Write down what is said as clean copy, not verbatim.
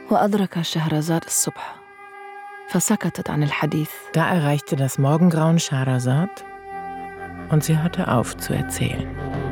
وأدرك شهرزاد الصبح فسكتت عن الحديث. Da erreichte das Morgengrauen Schehersad und sie hörte auf zu erzählen.